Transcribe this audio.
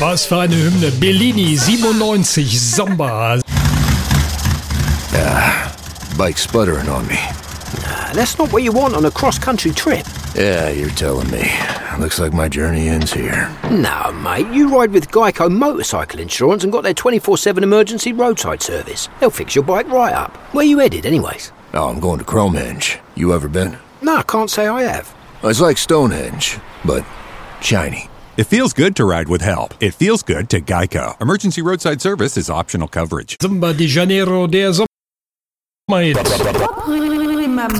Was für eine Hymne. Bellini 97 Samba. Bike's sputtering on me. Nah, that's not what you want on a cross-country trip. Yeah, you're telling me. Looks like my journey ends here. No, mate, you ride with Geico Motorcycle Insurance and got their 24/7 emergency roadside service. They'll fix your bike right up. Where you headed, anyways? Oh, I'm going to Cromehenge. You ever been? No, I can't say I have. It's like Stonehenge, but shiny. It feels good to ride with help. It feels good to Geico. Emergency roadside service is optional coverage. Samba de Janeiro, der Sommer.